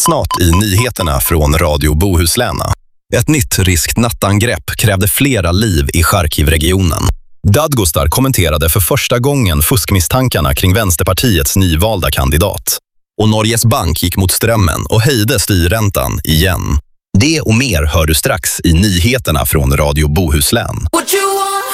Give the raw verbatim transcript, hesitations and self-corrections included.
Snart i nyheterna från Radio Bohuslän. Ett nytt ryskt nattangrepp krävde flera liv i Charkiv-regionen. Dadgostar kommenterade för första gången fuskmisstankarna kring Vänsterpartiets nyvalda kandidat. Och Norges bank gick mot strömmen och höjde styrräntan igen. Det och mer hör du strax i nyheterna från Radio Bohuslän.